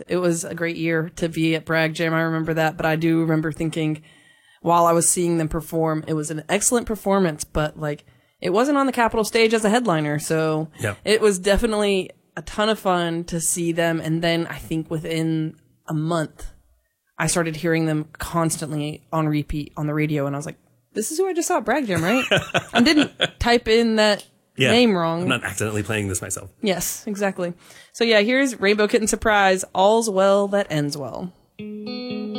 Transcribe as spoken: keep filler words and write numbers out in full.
it was a great year to be at Bragg Jam. I remember that, but I do remember thinking while I was seeing them perform, it was an excellent performance, but like it wasn't on the Capitol stage as a headliner. So yeah. it was definitely a ton of fun to see them. And then I think within a month, I started hearing them constantly on repeat on the radio. And I was like, this is who I just saw at Bragg Jam, right? I didn't type in that yeah. name wrong. I'm not accidentally playing this myself. Yes, exactly. So yeah, here's Rainbow Kitten Surprise, All's Well That Ends Well.